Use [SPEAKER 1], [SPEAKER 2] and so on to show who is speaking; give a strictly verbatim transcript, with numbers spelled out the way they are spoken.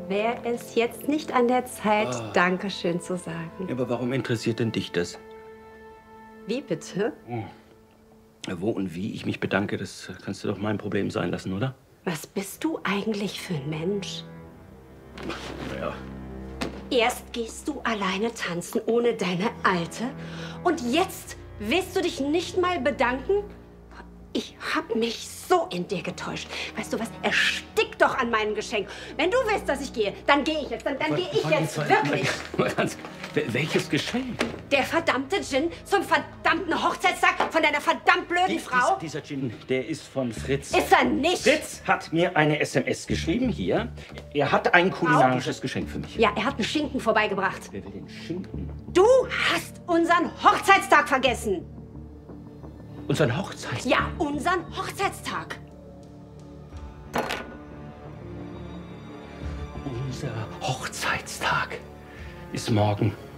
[SPEAKER 1] wäre es jetzt nicht an der Zeit,
[SPEAKER 2] Ah.
[SPEAKER 1] Dankeschön zu sagen.
[SPEAKER 2] Ja, aber warum interessiert denn dich das?
[SPEAKER 1] Wie bitte?
[SPEAKER 2] Wo und wie ich mich bedanke, das kannst du doch mein Problem sein lassen, oder?
[SPEAKER 1] Was bist du eigentlich für ein Mensch?
[SPEAKER 2] Ja.
[SPEAKER 1] Erst gehst du alleine tanzen ohne deine Alte und jetzt willst du dich nicht mal bedanken? Ich hab mich so in dir getäuscht. Weißt du was? Erstick doch an meinem Geschenk. Wenn du willst, dass ich gehe, dann gehe ich jetzt. Dann, dann gehe ich jetzt wirklich.
[SPEAKER 2] Welches Geschenk?
[SPEAKER 1] Der verdammte Gin zum verdammten Hochzeitstag von deiner verdammt blöden
[SPEAKER 2] Dies-
[SPEAKER 1] Frau?
[SPEAKER 2] Dieser Gin, der ist von Fritz.
[SPEAKER 1] Ist er nicht?
[SPEAKER 2] Fritz hat mir eine S M S geschrieben, hier. Er hat ein kulinarisches Geschenk für mich.
[SPEAKER 1] Ja, er hat einen Schinken vorbeigebracht.
[SPEAKER 2] Wer will den Schinken?
[SPEAKER 1] Du hast unseren Hochzeitstag vergessen.
[SPEAKER 2] Unseren Hochzeitstag?
[SPEAKER 1] Ja, unseren Hochzeitstag.
[SPEAKER 2] Unser Hochzeitstag ist morgen.